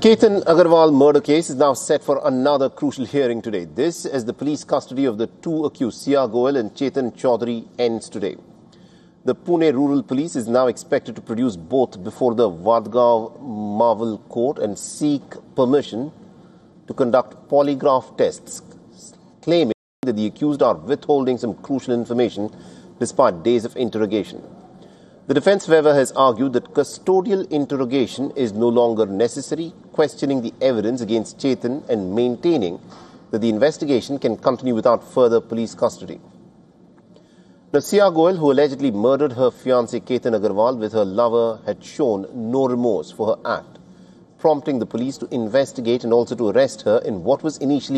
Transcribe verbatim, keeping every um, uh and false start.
Ketan Agarwal murder case is now set for another crucial hearing today. This, as the police custody of the two accused, Sia Goel and Chetan Chaudhary, ends today. The Pune Rural Police is now expected to produce both before the Vadgaon Marvel Court and seek permission to conduct polygraph tests, claiming that the accused are withholding some crucial information despite days of interrogation. The defence, however, has argued that custodial interrogation is no longer necessary, questioning the evidence against Chetan and maintaining that the investigation can continue without further police custody. Now, Sia Goel, who allegedly murdered her fiancé Ketan Agarwal with her lover, had shown no remorse for her act, prompting the police to investigate and also to arrest her in what was initially